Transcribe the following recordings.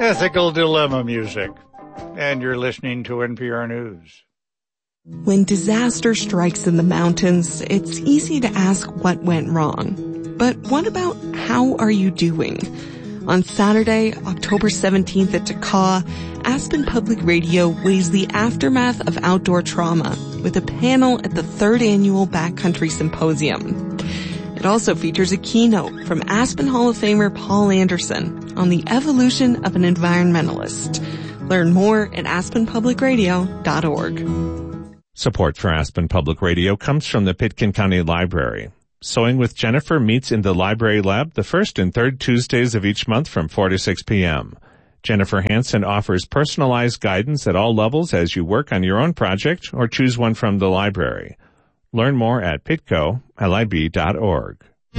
Ethical Dilemma music. And you're listening to NPR News. When disaster strikes in the mountains, it's easy to ask what went wrong. But what about how are you doing? On Saturday, October 17th at Takaw, Aspen Public Radio weighs the aftermath of outdoor trauma with a panel at the 3rd Annual Backcountry Symposium. It also features a keynote from Aspen Hall of Famer Paul Anderson on the evolution of an environmentalist. Learn more at aspenpublicradio.org. Support for Aspen Public Radio comes from the Pitkin County Library. Sewing with Jennifer meets in the Library Lab the first and third Tuesdays of each month from 4 to 6 p.m. Jennifer Hansen offers personalized guidance at all levels as you work on your own project or choose one from the library. Learn more at pitcolib.org.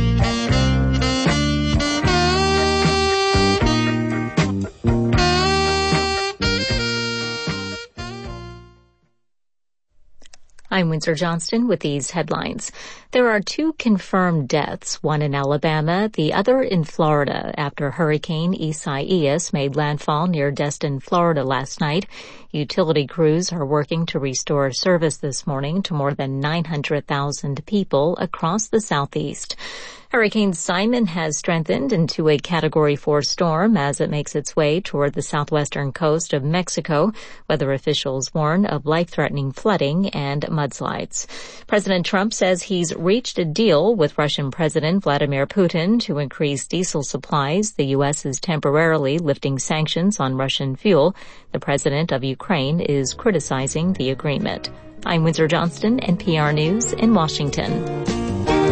I'm Windsor Johnston with these headlines. There are 2 confirmed deaths, one in Alabama, the other in Florida, after Hurricane Isaias made landfall near Destin, Florida last night. Utility crews are working to restore service this morning to more than 900,000 people across the Southeast. Hurricane Simon has strengthened into a Category 4 storm as it makes its way toward the southwestern coast of Mexico. Weather officials warn of life-threatening flooding and mudslides. President Trump says he's reached a deal with Russian President Vladimir Putin to increase diesel supplies. The U.S. is temporarily lifting sanctions on Russian fuel. The president of Ukraine is criticizing the agreement. I'm Windsor Johnston, NPR News in Washington.